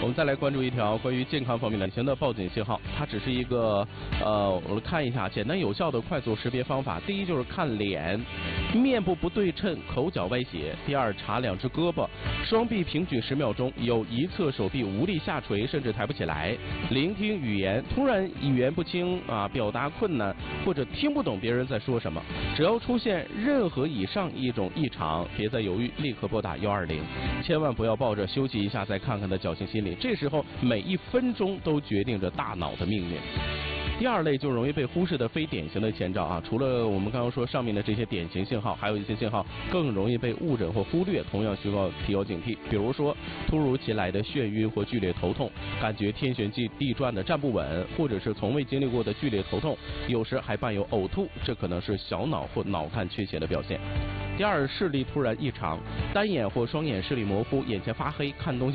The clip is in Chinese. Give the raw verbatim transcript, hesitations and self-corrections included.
我们再来关注一条关于健康方面典型的报警信号，它只是一个呃，我们看一下简单有效的快速识别方法。第一就是看脸，面部不对称，口角歪斜；第二，查两只胳膊，双臂平举十秒钟，有一侧手臂无力下垂，甚至抬不起来；聆听语言，突然语言不清啊，表达困难或者听不懂别人在说什么。只要出现任何以上一种异常，别再犹豫，立刻拨打幺二零，千万不要抱着休息一下再看看的侥幸心理，这时候每一分钟都决定着大脑的命运。第二类就容易被忽视的非典型的前兆啊，除了我们刚刚说上面的这些典型信号，还有一些信号更容易被误诊或忽略，同样需要提高警惕。比如说突如其来的眩晕或剧烈头痛，感觉天旋地地转的站不稳，或者是从未经历过的剧烈头痛，有时还伴有呕吐，这可能是小脑或脑干缺血的表现。第二，视力突然异常，单眼或双眼视力模糊，眼前发黑，看东西